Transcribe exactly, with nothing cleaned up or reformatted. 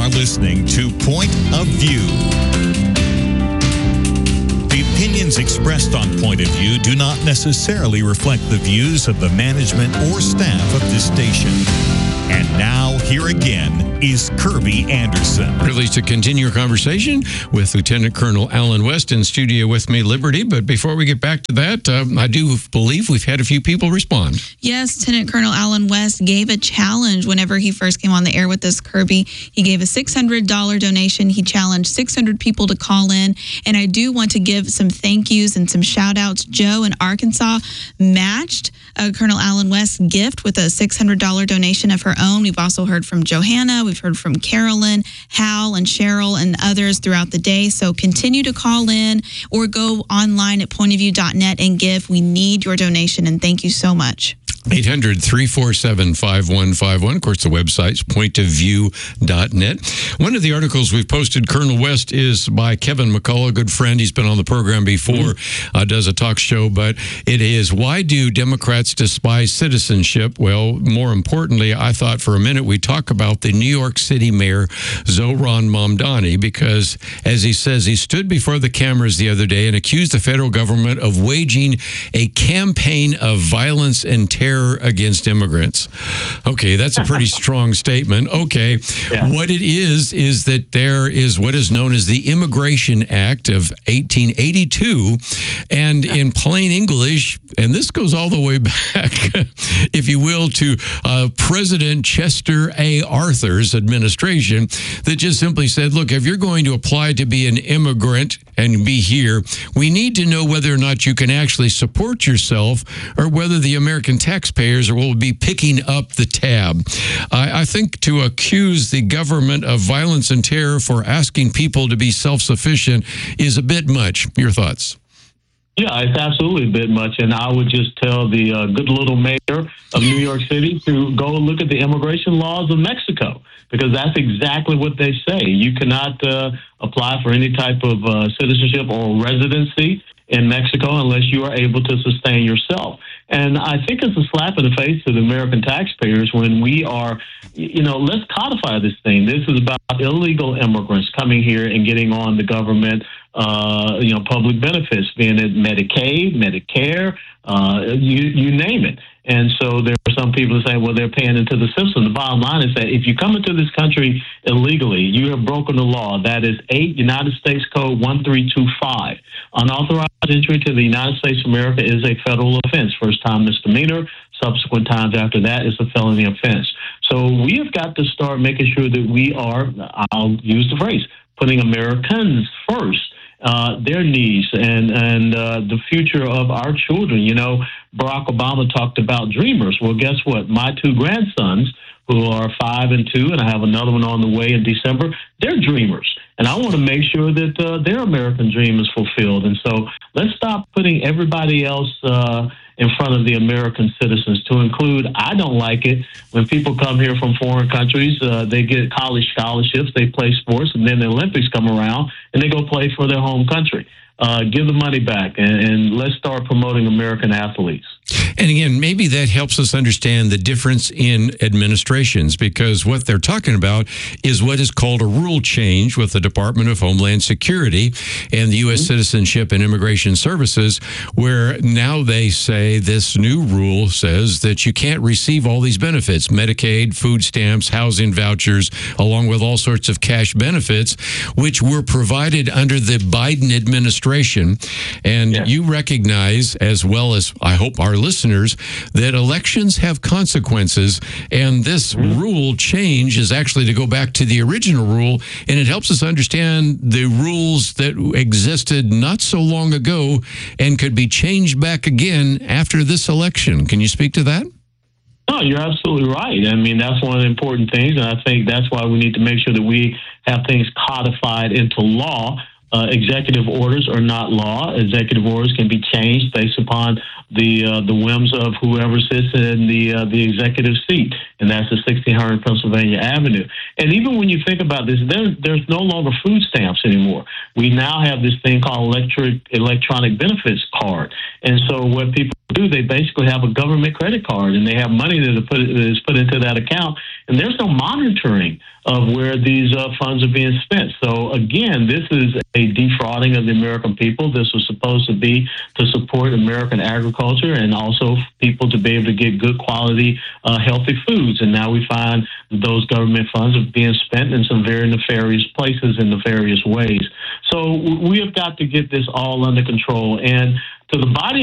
are listening to Point of View. The opinions expressed on Point of View do not necessarily reflect the views of the management or staff of this station. And now, here again is Kirby Anderson. Privileged to continue our conversation with Lieutenant Colonel Allen West in studio with me, Liberty. But before we get back to that, uh, I do believe we've had a few people respond. Yes, Lieutenant Colonel Allen West gave a challenge whenever he first came on the air with us, Kirby. He gave a six hundred dollars donation. He challenged six hundred people to call in. And I do want to give some thank yous and some shout outs. Joe in Arkansas matched uh, Colonel Allen West's gift with a six hundred dollars donation of her own. We've also heard from Johanna. We've heard from Carolyn, Hal, and Cheryl, and others throughout the day. So continue to call in or go online at point of view dot net and give. We need your donation, and thank you so much. eight hundred, three four seven, five one five one. Of course, the website's point of view dot net. One of the articles we've posted, Colonel West, is by Kevin McCullough, a good friend. He's been on the program before, mm-hmm. uh, does a talk show, but it is, why do Democrats despise citizenship? Well, more importantly, I thought for a minute we'd talk about the New York City Mayor, Zohran Mamdani, because, as he says, he stood before the cameras the other day and accused the federal government of waging a campaign of violence and terror against immigrants. Okay, that's a pretty strong statement. Okay, yeah. What it is, is that there is what is known as the Immigration Act of eighteen eighty-two, and in plain English, and this goes all the way back, if you will, to uh, President Chester A. Arthur's administration, that just simply said, look, if you're going to apply to be an immigrant and be here, we need to know whether or not you can actually support yourself or whether the American taxpayers will be picking up the tab. I, I think to accuse the government of violence and terror for asking people to be self-sufficient is a bit much. Your thoughts? Yeah, it's absolutely a bit much, and I would just tell the uh, good little mayor of New York City to go look at the immigration laws of Mexico, because that's exactly what they say. You cannot uh, apply for any type of uh, citizenship or residency in Mexico unless you are able to sustain yourself. And I think it's a slap in the face to the American taxpayers when we are, you know, let's codify this thing. This is about illegal immigrants coming here and getting on the government, uh, you know, public benefits, being it Medicaid, Medicare, uh, you, you name it. And so there are some people who say, well, they're paying into the system. The bottom line is that if you come into this country illegally, you have broken the law. That is eight United States Code one three two five. Unauthorized entry to the United States of America is a federal offense. First time misdemeanor. Subsequent times after that is a felony offense. So we have got to start making sure that we are, I'll use the phrase, putting Americans first. Uh, their needs and and uh, the future of our children. You know, Barack Obama talked about dreamers. Well, guess what? My two grandsons, who are five and two, and I have another one on the way in December, they're dreamers. And I want to make sure that uh, their American dream is fulfilled. And so let's stop putting everybody else uh, in front of the American citizens, to include, I don't like it when people come here from foreign countries, uh, they get college scholarships, they play sports, and then the Olympics come around and they go play for their home country. Uh, give the money back, and, and let's start promoting American athletes. And again, maybe that helps us understand the difference in administrations, because what they're talking about is what is called a rule change with the Department of Homeland Security and the U S Mm-hmm. Citizenship and Immigration Services, where now they say this new rule says that you can't receive all these benefits, Medicaid, food stamps, housing vouchers, along with all sorts of cash benefits, which were provided under the Biden administration. And yeah. You recognize, as well as I hope our listeners, that elections have consequences, and this mm-hmm. rule change is actually to go back to the original rule, and it helps us understand the rules that existed not so long ago and could be changed back again after this election. Can you speak to that? No, you're absolutely right. I mean, that's one of the important things, and I think that's why we need to make sure that we have things codified into law. Uh, executive orders are not law. Executive orders can be changed based upon the uh, the whims of whoever sits in the uh, the executive seat, and that's the sixteen hundred Pennsylvania Avenue. And even when you think about this, there, there's no longer food stamps anymore. We now have this thing called electric electronic benefits card. And so what people do, they basically have a government credit card, and they have money that is put, that is put into that account, and there's no monitoring of where these uh, funds are being spent. So again, this is a defrauding of the American people. This was supposed to be to support American agriculture and also people to be able to get good quality, uh, healthy foods. And now we find those government funds are being spent in some very nefarious places in nefarious ways. So we have got to get this all under control. And to the body